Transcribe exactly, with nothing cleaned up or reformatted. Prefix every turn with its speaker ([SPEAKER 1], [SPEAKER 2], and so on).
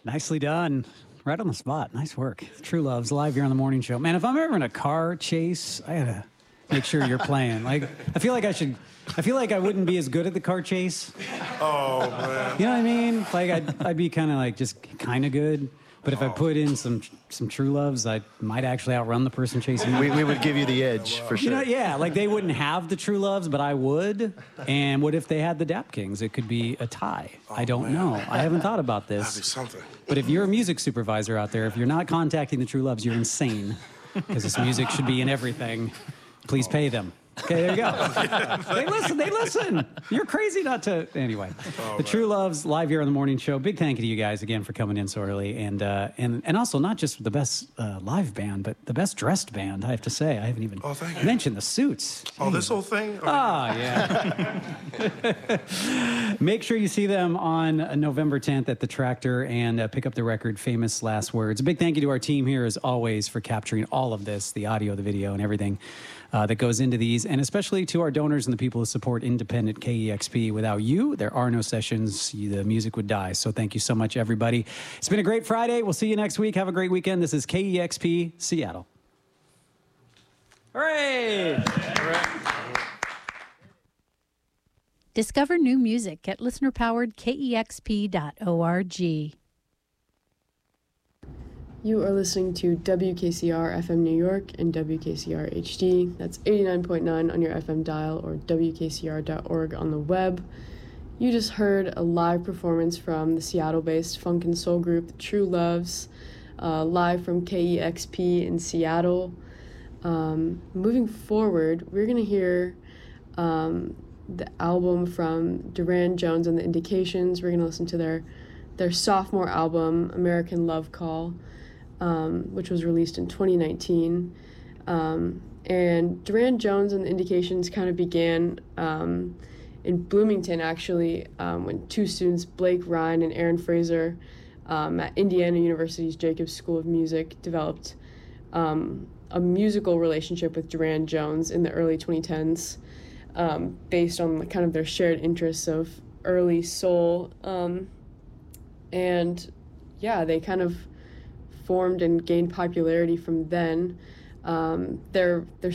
[SPEAKER 1] Nicely done. Right on the spot. Nice work. True Love's live here on the morning show. Man, if I'm ever in a car chase, I gotta make sure you're playing. Like, I feel like I should. I feel like I wouldn't be as good at the car chase.
[SPEAKER 2] Oh man.
[SPEAKER 1] You know what I mean? Like I'd I'd be kind of like just kind of good. But if I put in some some True Loves, I might actually outrun the person chasing me.
[SPEAKER 3] We, we would give you the edge for sure.
[SPEAKER 1] You know, yeah, like they wouldn't have the True Loves, but I would. And what if they had the Dap Kings? It could be a tie.
[SPEAKER 2] Oh,
[SPEAKER 1] I don't
[SPEAKER 2] man.
[SPEAKER 1] know. I haven't thought about
[SPEAKER 2] That'd
[SPEAKER 1] this.
[SPEAKER 2] be something.
[SPEAKER 1] But if you're a music supervisor out there, if you're not contacting the True Loves, you're insane. Because this music should be in everything. Please pay them. Okay, there you go. They listen, they listen. You're crazy not to. Anyway,
[SPEAKER 2] Oh,
[SPEAKER 1] the True Loves live here on the morning show. Big thank you to you guys again for coming in so early. And uh, and, and also not just the best uh, live band, but the best dressed band, I have to say. I haven't even
[SPEAKER 2] Oh, thank you.
[SPEAKER 1] mentioned the suits.
[SPEAKER 2] Oh, this whole thing? Oh,
[SPEAKER 1] Ah, yeah. Make sure you see them on uh, November tenth at the Tractor and uh, pick up the record, Famous Last Words. A big thank you to our team here, as always, for capturing all of this, the audio, the video, and everything uh, that goes into these, and especially to our donors and the people who support independent K E X P. Without you, there are no sessions. You, the music would die. So thank you so much, everybody. It's been a great Friday. We'll see you next week. Have a great weekend. This is K E X P Seattle. Hooray!
[SPEAKER 4] Discover new music at listener powered K E X P dot org.
[SPEAKER 5] You are listening to W K C R F M New York and W K C R H D. That's eighty-nine point nine on your F M dial or W K C R dot org on the web. You just heard a live performance from the Seattle-based funk and soul group The True Loves, uh, live from K E X P in Seattle. Um, moving forward, we're going to hear um, the album from Durand Jones and the Indications. We're going to listen to their, their sophomore album, American Love Call, um, which was released in twenty nineteen. Um, and Durand Jones and the Indications kind of began um, in Bloomington, actually, um, when two students, Blake Ryan and Aaron Fraser, um, at Indiana University's Jacobs School of Music, developed um, a musical relationship with Durand Jones in the early twenty tens, um, based on the, kind of their shared interests of early soul. Um, and yeah, they kind of formed and gained popularity from then. Um, their their